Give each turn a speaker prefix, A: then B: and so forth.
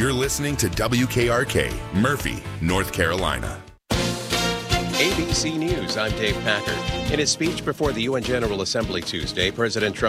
A: You're listening to WKRK, Murphy, North Carolina.
B: ABC News, I'm Dave Packard. In his speech before the UN General Assembly Tuesday, President Trump